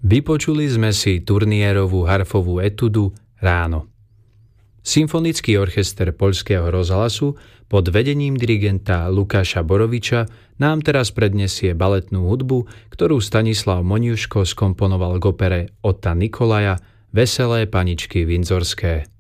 Vypočuli sme si Turnierovú harfovú etudu Ráno. Symfonický orchester Poľského rozhlasu pod vedením dirigenta Lukáša Boroviča nám teraz prednesie baletnú hudbu, ktorú Stanislav Moniuško skomponoval k opere Otta Nikolaja Veselé paničky Windzorské.